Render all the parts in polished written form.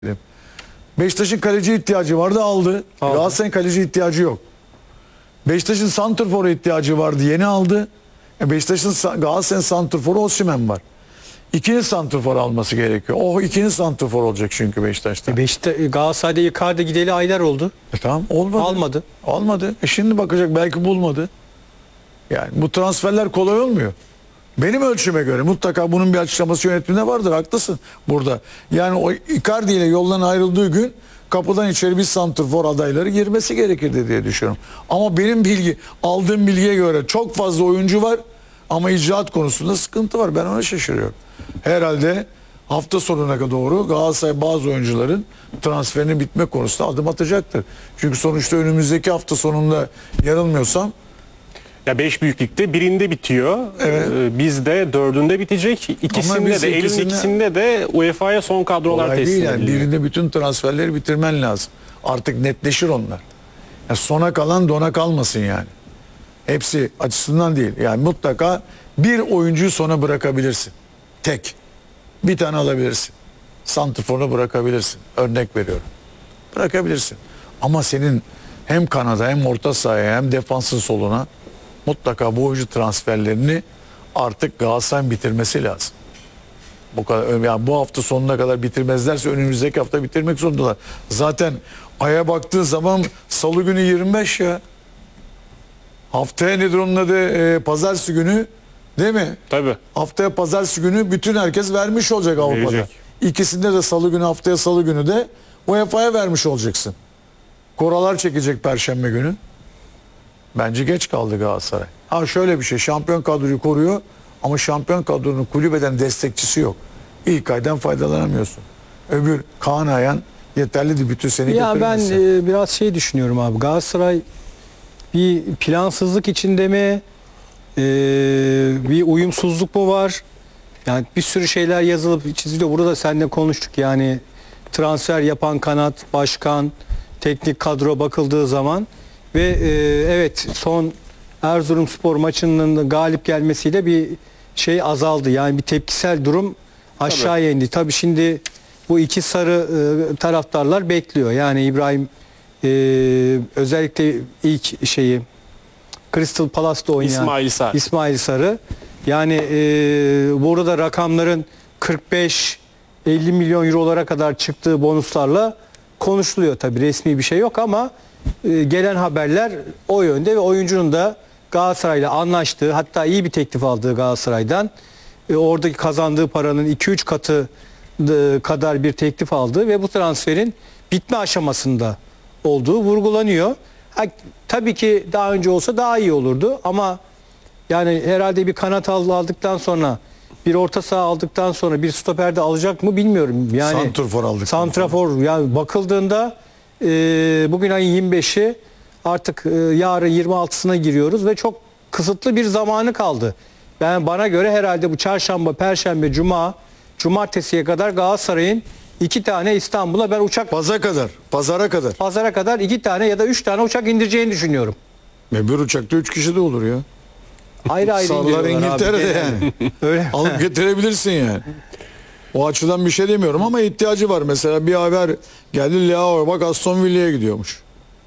Beşiktaş'ın kaleci ihtiyacı vardı, aldı. Galatasaray'ın kaleci ihtiyacı yok. Beşiktaş'ın santrfora ihtiyacı vardı, yeni aldı. Beşiktaş'ın Galatasaray'ın santrforu Osimhen var. İkinin santrfor alması gerekiyor. O ikinin santrfor olacak çünkü Beşiktaş'ta. Galatasaray'da Icardi gideli aylar oldu. Tamam, olmadı. Almadı. Almadı. Şimdi bakacak, belki bulmadı. Yani bu transferler kolay olmuyor. Benim ölçüme göre mutlaka bunun bir açıklaması yönetiminde vardır. Haklısın burada. Yani o Icardi ile yoldan ayrıldığı gün kapıdan içeri bir santrfor adayları girmesi gerekirdi diye düşünüyorum. Ama benim aldığım bilgiye göre çok fazla oyuncu var ama icraat konusunda sıkıntı var. Ben ona şaşırıyorum. Herhalde hafta sonuna doğru Galatasaray bazı oyuncuların transferinin bitme konusunda adım atacaktır. Çünkü sonuçta önümüzdeki hafta sonunda yanılmıyorsam ya 5 büyüklükte birinde bitiyor. Evet. Bizde 4'ünde bitecek. İkisinde de Eylül'ün ikisinde de UEFA'ya son kadrolar kolay teslim değil yani. ediliyor. Birinde bütün transferleri bitirmen lazım. Artık netleşir onlar. Yani sona kalan dona kalmasın yani. Hepsi açısından değil. Yani mutlaka bir oyuncuyu sona bırakabilirsin. Tek. Bir tane alabilirsin. Santrfor'u bırakabilirsin. Örnek veriyorum. Bırakabilirsin. Ama senin hem kanada hem orta sahaya hem defansın soluna mutlaka bu oyuncu transferlerini artık Galatasaray'ın bitirmesi lazım. Bu kadar, yani bu hafta sonuna kadar bitirmezlerse önümüzdeki hafta bitirmek zorundalar. Zaten aya baktığın zaman salı günü 25 ya. Haftaya nedir onun adı? Pazartesi günü değil mi? Tabii. Haftaya pazartesi günü bütün herkes vermiş olacak Avrupa'da. Verecek. İkisinde de salı günü, haftaya salı günü de UEFA'ya vermiş olacaksın. Koralar çekecek perşembe günü. Bence geç kaldı Galatasaray. Ha şöyle bir şey, şampiyon kadroyu koruyor ama şampiyon kadronun kulübeden destekçisi yok. İlk aydan faydalanamıyorsun. Öbür Kaan Ayhan yeterli bütün seni Ya ben götürmesi. biraz şey düşünüyorum abi. Galatasaray bir plansızlık içinde mi? Bir uyumsuzluk mu var? Yani bir sürü şeyler yazılıp çiziliyor. Burada seninle konuştuk yani transfer yapan kanat, başkan, teknik kadro bakıldığı zaman ve evet son Erzurumspor maçının galip gelmesiyle bir şey azaldı. Yani bir tepkisel durum aşağıya indi. Tabii şimdi bu iki sarı taraftarlar bekliyor. Yani İbrahim özellikle ilk şeyi Crystal Palace'da oynayan İsmail Sarı. Yani burada rakamların 45-50 milyon eurolara kadar çıktığı bonuslarla konuşuluyor tabii. Resmi bir şey yok ama gelen haberler o yönde ve oyuncunun da Galatasaray'la anlaştığı, hatta iyi bir teklif aldığı Galatasaray'dan oradaki kazandığı paranın 2-3 katı kadar bir teklif aldığı ve bu transferin bitme aşamasında olduğu vurgulanıyor. Tabii ki daha önce olsa daha iyi olurdu ama yani herhalde bir kanat aldıktan sonra, bir orta saha aldıktan sonra bir stoper de alacak mı bilmiyorum. Yani Santrfor aldık. Santrafor yani bakıldığında bugün ayın 25'i artık yarın 26'sına giriyoruz ve çok kısıtlı bir zamanı kaldı. Bana göre herhalde bu çarşamba, perşembe, cumartesiye kadar Galatasaray'ın 2 tane İstanbul'a ben pazara kadar 2 tane ya da 3 tane uçak indireceğini düşünüyorum. Bir uçakta 3 kişi de olur ya. Ayrı ayrı Sallar indiriyorlar İngiltere'de abi. yani. Öyle. Alıp getirebilirsin yani. O açıdan bir şey demiyorum ama ihtiyacı var. Mesela bir haber geldi, Leao bak Aston Villa'ya gidiyormuş.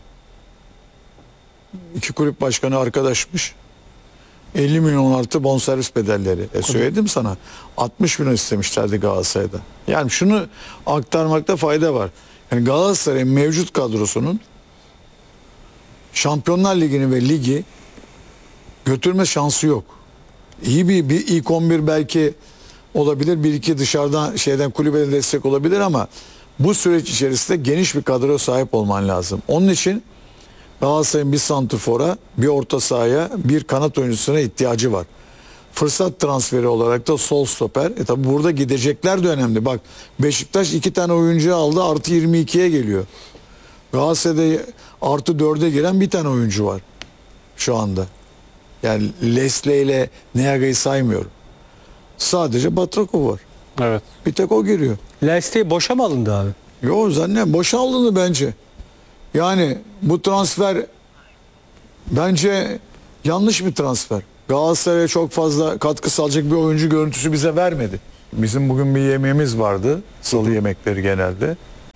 İki kulüp başkanı arkadaşmış. 50 milyon artı bonservis bedelleri. Söyledim sana. 60 milyon istemişlerdi Galatasaray'da. Yani şunu aktarmakta fayda var. Yani Galatasaray'ın mevcut kadrosunun Şampiyonlar Ligi'ni ve ligi götürme şansı yok. İyi bir ilk 11 belki olabilir. Bir iki dışarıdan kulübeden destek olabilir ama bu süreç içerisinde geniş bir kadroya sahip olman lazım. Onun için Galatasaray'ın bir santrfora, bir orta sahaya, bir kanat oyuncusuna ihtiyacı var. Fırsat transferi olarak da sol stoper. Tabi burada gidecekler de önemli. Bak Beşiktaş 2 tane oyuncu aldı, artı 22'ye geliyor. Galatasaray'da artı 4'e giren bir tane oyuncu var şu anda. Yani Leslie ile Neaga'yı saymıyorum. Sadece Batrakov var. Evet. Bir tek o giriyor. Leicester boşa mı alındı abi? Yok zannediyorum boşa alındı bence. Yani bu transfer bence yanlış bir transfer. Galatasaray'a çok fazla katkı sağlayacak bir oyuncu görüntüsü bize vermedi. Bizim bugün bir yemeğimiz vardı. Salı yemekleri genelde.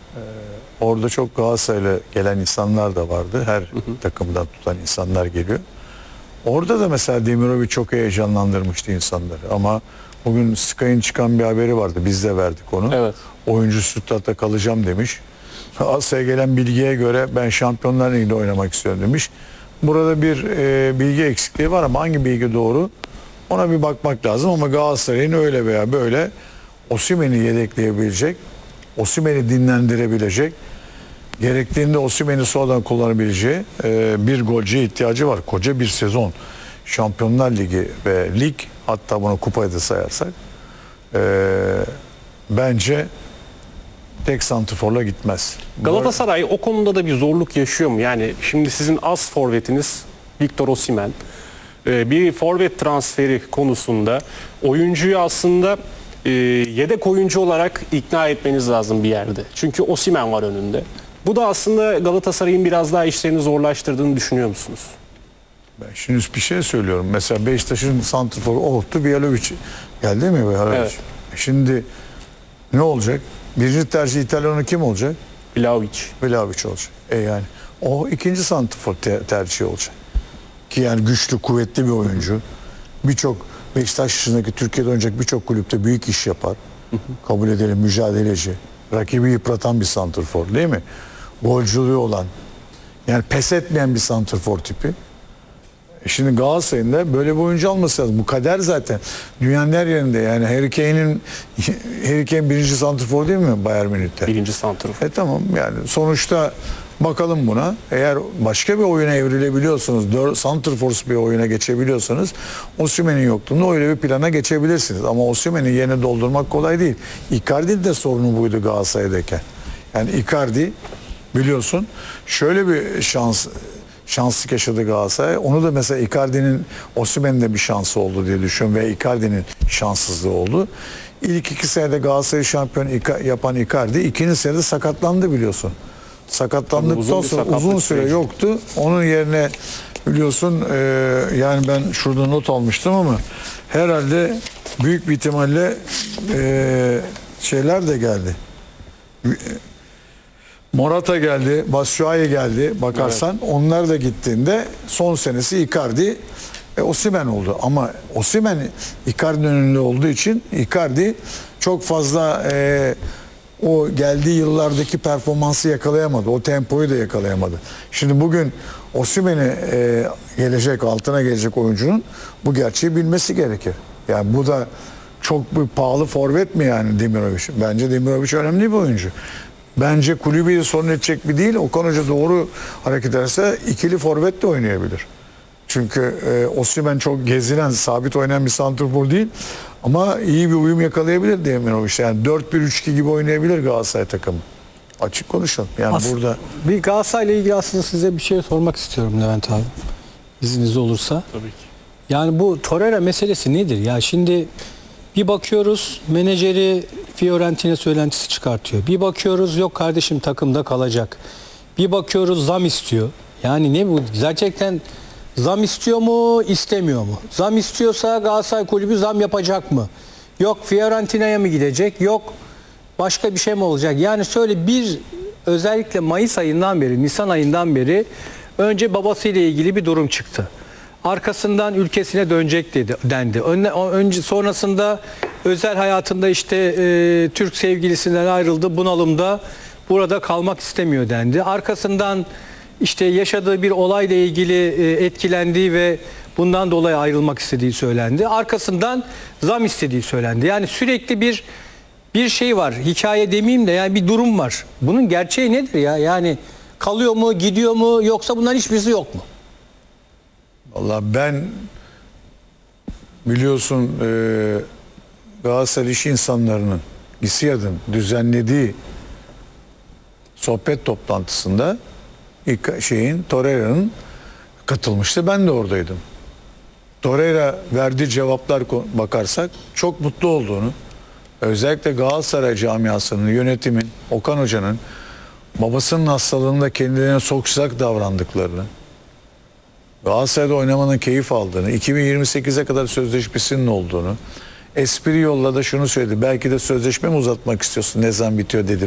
Orada çok Galatasaray'la gelen insanlar da vardı. Her takımdan tutan insanlar geliyor. Orada da mesela Demirovic çok heyecanlandırmıştı insanları. Ama bugün Sky'ın çıkan bir haberi vardı. Biz de verdik onu. Evet. Oyuncu Stuttgart'ta kalacağım demiş. Asya'ya gelen bilgiye göre ben Şampiyonlar Ligi'nde oynamak istiyorum demiş. Burada bir bilgi eksikliği var ama hangi bilgi doğru? Ona bir bakmak lazım ama Galatasaray'ın öyle veya böyle Osimhen'i yedekleyebilecek, Osimhen'i dinlendirebilecek, gerektiğinde Osimhen'i sonradan kullanabileceği bir golcüye ihtiyacı var. Koca bir sezon Şampiyonlar Ligi ve lig, hatta bunu kupayı da sayarsak bence tek santrforla gitmez. Galatasaray o konuda da bir zorluk yaşıyor mu? Yani şimdi sizin az forvetiniz Victor Osimhen. Bir forvet transferi konusunda oyuncuyu aslında yedek oyuncu olarak ikna etmeniz lazım bir yerde. Çünkü Osimhen var önünde. Bu da aslında Galatasaray'ın biraz daha işlerini zorlaştırdığını düşünüyor musunuz? Ben şimdi bir şey söylüyorum. Mesela Beşiktaş'ın santrforu Orhut'tu, Vjalovic geldi değil mi? Vjalovic. Evet. Şimdi ne olacak? Birinci tercih İtalyanı kim olacak? Vlahovic. Vlahovic olacak. Yani o ikinci santrfor tercihi olacak. Ki yani güçlü, kuvvetli bir oyuncu. Birçok Beşiktaş dışındaki Türkiye'de oynayacak birçok kulüpte büyük iş yapar. Kabul edelim, mücadeleci. Rakibi yıpratan bir santrfor değil mi? Golcülüğü olan. Yani pes etmeyen bir santrfor tipi. Şimdi Galatasaray'ın da böyle bir oyuncu alması lazım. Bu kader zaten. Dünyanın her yerinde yani Harry Kane birinci santrfor değil mi Bayern Münih'te? Birinci santrfor. Tamam yani sonuçta bakalım buna. Eğer başka bir oyuna evrilebiliyorsanız, santrforce bir oyuna geçebiliyorsanız Osimhen'in yokluğunda öyle bir plana geçebilirsiniz. Ama Osimhen'i yerine doldurmak kolay değil. Icardi'nin de sorunu buydu Galatasaray'dayken. Yani Icardi biliyorsun şöyle bir şanslık yaşadı Galatasaray. Onu da mesela Icardi'nin Osimhen'in de bir şansı oldu diye düşünüyorum ve Icardi'nin şanssızlığı oldu. İlk 2 senede Galatasaray'ı şampiyon yapan Icardi ikinci senede sakatlandı biliyorsun. Sakatlandıktan sonra uzun süre yoktu. Onun yerine biliyorsun yani ben şurada not almıştım ama herhalde büyük bir ihtimalle şeyler de geldi. Morata geldi, Batshuayi geldi bakarsan. Evet. Onlar da gittiğinde son senesi Icardi Osimhen oldu. Ama Osimhen Icardi'nin önünde olduğu için Icardi çok fazla o geldiği yıllardaki performansı yakalayamadı. O tempoyu da yakalayamadı. Şimdi bugün Osimhen'i gelecek, altına gelecek oyuncunun bu gerçeği bilmesi gerekir. Yani bu da çok bir pahalı forvet mi yani Demirovic? Bence Demirovic önemli bir oyuncu. Bence kulübü sorun edecek bir değil. Okan Hoca doğru hareket ederse ikili forvet de oynayabilir. Çünkü Osimhen çok gezilen, sabit oynayan bir santrfor değil. Ama iyi bir uyum yakalayabilir Demirovic. Yani 4-1-3-2 gibi oynayabilir Galatasaray takımı. Açık konuşalım. Yani burada bir Galatasaray'la ilgili aslında size bir şey sormak istiyorum Levent abi. İzniniz olursa. Tabii ki. Yani bu Torreira meselesi nedir? Ya şimdi bir bakıyoruz menajeri Fiorentina söylentisi çıkartıyor. Bir bakıyoruz yok kardeşim takımda kalacak. Bir bakıyoruz zam istiyor. Yani ne bu? Gerçekten zam istiyor mu, istemiyor mu? Zam istiyorsa Galatasaray Kulübü zam yapacak mı? Yok Fiorentina'ya mı gidecek? Yok başka bir şey mi olacak? Yani şöyle özellikle Mayıs ayından beri, Nisan ayından beri önce babasıyla ilgili bir durum çıktı. Arkasından ülkesine dönecek dendi. Önce sonrasında özel hayatında işte Türk sevgilisinden ayrıldı, bunalımda burada kalmak istemiyor dendi. Arkasından işte yaşadığı bir olayla ilgili etkilendiği ve bundan dolayı ayrılmak istediği söylendi. Arkasından zam istediği söylendi. Yani sürekli bir şey var. Hikaye demeyeyim de yani bir durum var. Bunun gerçeği nedir ya? Yani kalıyor mu, gidiyor mu yoksa bunların hiçbirisi yok mu? Vallahi ben biliyorsun Galatasaray iş insanlarının GİSİAD'ın düzenlediği sohbet toplantısında Torreira'nın katılmıştı. Ben de oradaydım. Torreira verdiği cevaplar bakarsak çok mutlu olduğunu, özellikle Galatasaray camiasının, yönetimin, Okan Hoca'nın babasının hastalığında kendilerine çok sıcak davrandıklarını, Galatasaray'da oynamanın keyif aldığını, 2028'e kadar sözleşmesinin olduğunu, espri yolla da şunu söyledi. Belki de sözleşme mi uzatmak istiyorsun, ne zaman bitiyor dedi